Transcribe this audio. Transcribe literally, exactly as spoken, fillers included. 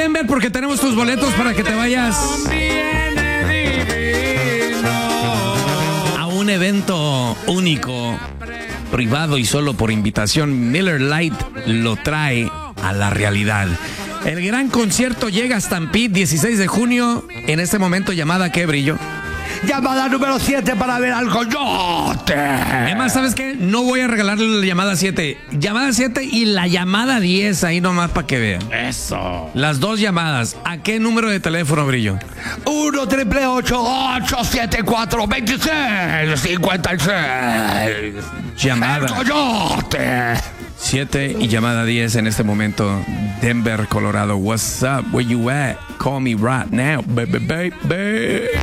Denver porque tenemos tus boletos para que te vayas a un evento único, privado y solo por invitación. Miller Lite lo trae a la realidad. El gran concierto llega a Stampede, dieciséis de junio. En este momento, llamada ¿qué, Brillo? Llamada número siete para ver al coyote. Además, ¿sabes qué? No voy a regalarle la llamada siete. Llamada siete y la llamada diez ahí nomás para que vean. Eso. Las dos llamadas. ¿A qué número de teléfono, Brillo? uno, triple ocho, ocho, siete, cuatro, veintiséis, cincuenta y seis. Llamada El coyote. siete y llamada diez en este momento. Denver, Colorado. What's up? Where you at? Call me right now, baby, baby.